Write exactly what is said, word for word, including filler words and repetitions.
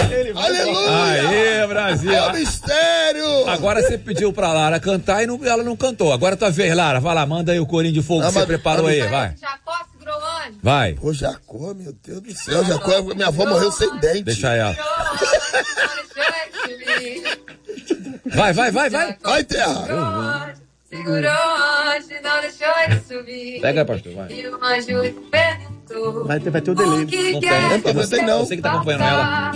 Aleluia! Aê, Brasil! É o mistério! Agora você pediu pra Lara cantar e não, ela não cantou. Agora é tua vez, Lara. Vai lá, manda aí o corinho de fogo Ah, que você mas- preparou aí, vai. Jacó segurou onde? Vai, Ô, Jacó, meu Deus do céu, Jacó, minha avó morreu sem dente. deixa ela. Vai, vai, vai, vai. Vai, terra! Segurou onde, não deixou ele subir. Pega aí, pastor, vai. E o anjo perguntou. Vai ter, vai ter o delay. O que Não quer tem, não tem, não. você que tá acompanhando ela.